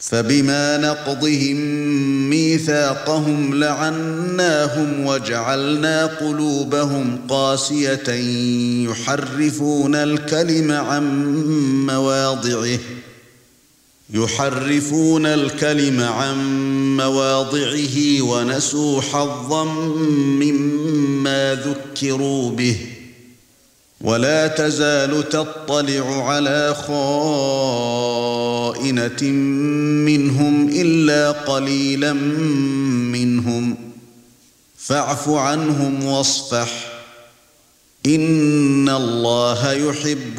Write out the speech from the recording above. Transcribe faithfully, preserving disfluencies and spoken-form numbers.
فبما نقضهم ميثاقهم لعناهم وجعلنا قلوبهم قاسية يحرفون الكلم عن مواضعه يحرفون الكلم عن مواضعه ونسوا حظا مما ذكروا به ولا تزال تطلع على خائنة منهم إلا قليلا منهم فاعف عنهم واصفح إن الله يحب